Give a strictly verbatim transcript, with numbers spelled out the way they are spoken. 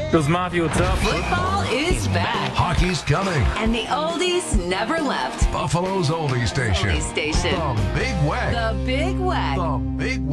Bills Mafia, what's up? Football is back, Hockey's coming. and the oldies never left. Buffalo's oldie station. Oldie station. The Big Wag. The Big Wag. The Big